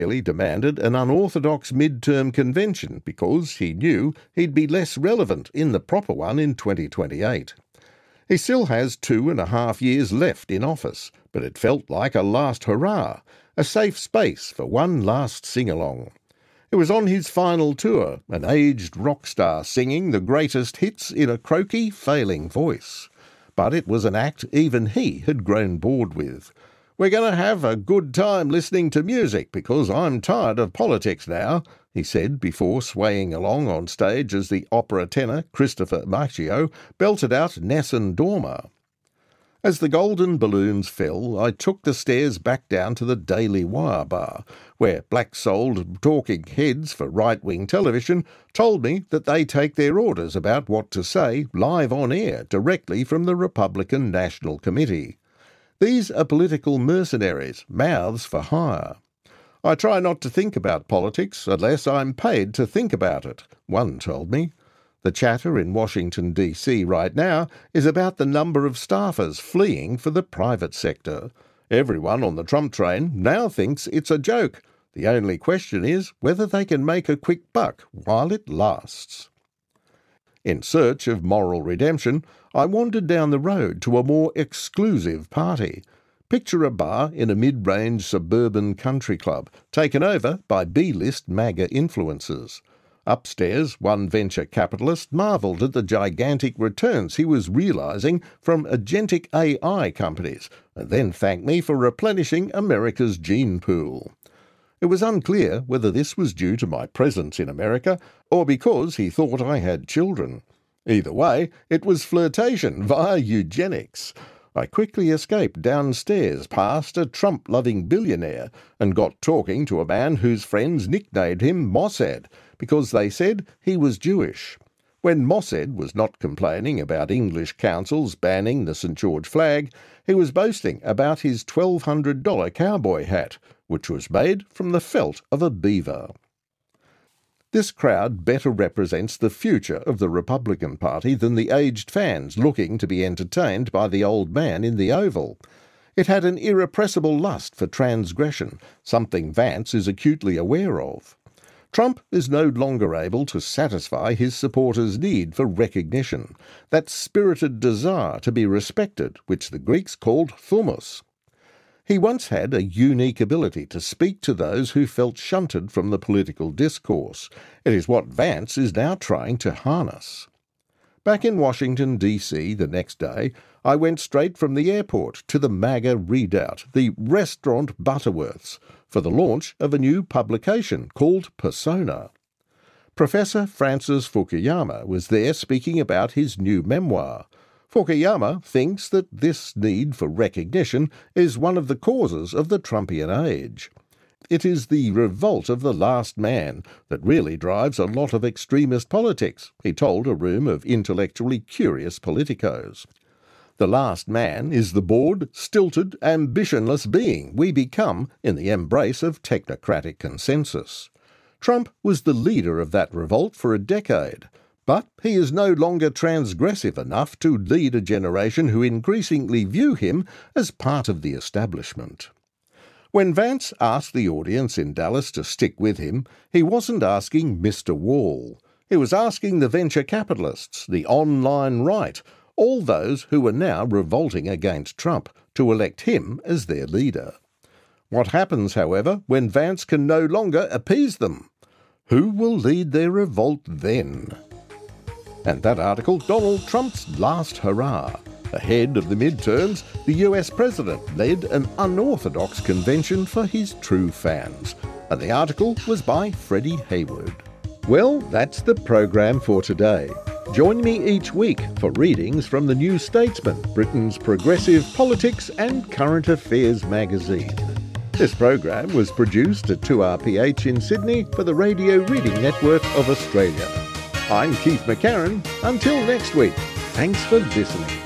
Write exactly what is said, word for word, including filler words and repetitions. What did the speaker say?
He demanded an unorthodox mid-term convention because he knew he'd be less relevant in the proper one in twenty twenty-eight. He still has two and a half years left in office, but it felt like a last hurrah, a safe space for one last sing-along. It was on his final tour, an aged rock star singing the greatest hits in a croaky, failing voice. But it was an act even he had grown bored with. "We're going to have a good time listening to music because I'm tired of politics now," he said before swaying along on stage as the opera tenor Christopher Macchio belted out Nessun Dorma. As the golden balloons fell, I took the stairs back down to the Daily Wire bar, where black-souled talking heads for right-wing television told me that they take their orders about what to say live on air directly from the Republican National Committee. These are political mercenaries, mouths for hire. "I try not to think about politics unless I'm paid to think about it," one told me. The chatter in Washington, D C right now is about the number of staffers fleeing for the private sector. Everyone on the Trump train now thinks it's a joke. The only question is whether they can make a quick buck while it lasts. In search of moral redemption, I wandered down the road to a more exclusive party. Picture a bar in a mid-range suburban country club, taken over by B-list MAGA influencers. Upstairs, one venture capitalist marvelled at the gigantic returns he was realising from agentic A I companies, and then thanked me for replenishing America's gene pool. It was unclear whether this was due to my presence in America or because he thought I had children. Either way, it was flirtation via eugenics. I quickly escaped downstairs past a Trump-loving billionaire and got talking to a man whose friends nicknamed him Mossad because they said he was Jewish. When Mossad was not complaining about English councils banning the Saint George flag, he was boasting about his twelve hundred dollars cowboy hat, which was made from the felt of a beaver. This crowd better represents the future of the Republican Party than the aged fans looking to be entertained by the old man in the Oval. It had an irrepressible lust for transgression, something Vance is acutely aware of. Trump is no longer able to satisfy his supporters' need for recognition, that spirited desire to be respected, which the Greeks called thumos. He once had a unique ability to speak to those who felt shunted from the political discourse. It is what Vance is now trying to harness. Back in Washington, D C the next day, I went straight from the airport to the MAGA redoubt, the Restaurant Butterworths, for the launch of a new publication called Persona. Professor Francis Fukuyama was there speaking about his new memoir. Fukuyama thinks that this need for recognition is one of the causes of the Trumpian age. It is the revolt of the last man that really drives a lot of extremist politics, he told a room of intellectually curious politicos. The last man is the bored, stilted, ambitionless being we become in the embrace of technocratic consensus. Trump was the leader of that revolt for a decade, but he is no longer transgressive enough to lead a generation who increasingly view him as part of the establishment. When Vance asked the audience in Dallas to stick with him, he wasn't asking Mister Wall. He was asking the venture capitalists, the online right, all those who were now revolting against Trump, to elect him as their leader. What happens, however, when Vance can no longer appease them? Who will lead their revolt then? And that article, Donald Trump's last hurrah. Ahead of the midterms, the U S president led an unorthodox convention for his true fans. And the article was by Freddie Hayward. Well, that's the program for today. Join me each week for readings from the New Statesman, Britain's progressive politics and current affairs magazine. This program was produced at two R P H in Sydney for the Radio Reading Network of Australia. I'm Keith McCarron. Until next week, thanks for listening.